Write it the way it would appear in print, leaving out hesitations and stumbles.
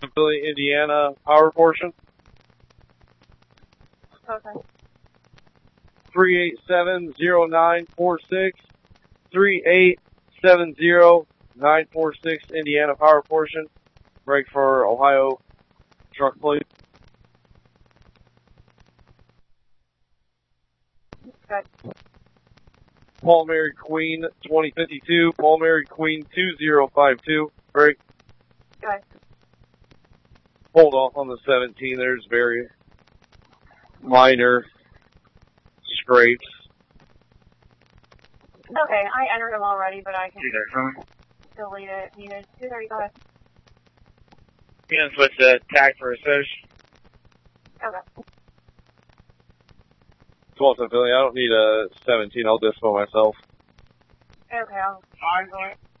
Philly, Indiana power portion. Okay. 3870946. 3870946, Indiana power portion. Break for Ohio truck plate. Good. Paul Mary Queen 2052. Paul Mary Queen 2052. Break. Good. Hold off on the 17. There's very minor scrapes. Okay, I entered them already, but I can from delete it. Needed 230, go ahead. you can switch the tag for a search. Okay. 12 Philly, I don't need a 17. I'll dispo myself. Okay, I'll go it.